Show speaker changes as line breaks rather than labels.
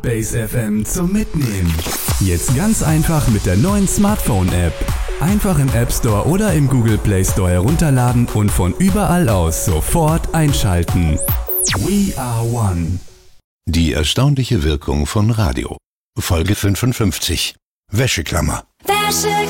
Base FM zum Mitnehmen. Jetzt ganz einfach mit der neuen Smartphone-App. Einfach im App Store oder im Google Play Store herunterladen und von überall aus sofort einschalten. We are one.
Die erstaunliche Wirkung von Radio. Folge 55. Wäscheklammer.